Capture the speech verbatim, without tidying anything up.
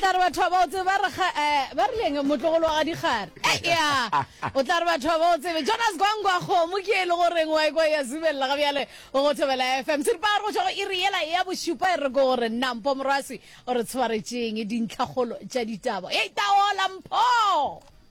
tla re batho ba o tse ba re eh ba re leng motlogolo ga digare ya o tla re batho ba o tse Jonas Gwangwa go mo ke le go reng wa go ya zibela ga bjale o go thobela F M sirpa go tšwa e riela ya bosupa e re go re nampo morasi o re tshwaretseng dintlhagolo tša ditaba e taola mpho